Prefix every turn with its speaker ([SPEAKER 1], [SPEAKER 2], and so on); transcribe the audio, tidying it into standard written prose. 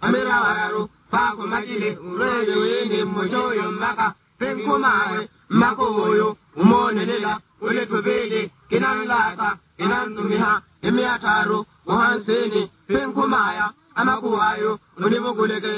[SPEAKER 1] amira wararu pa ko majile ureyo yini mojoyo maka penko mawe mako yo umone lela ule tobele kinan lata kinan tumiha emiataro ohanseni penko maya amakuwayo uniboguleke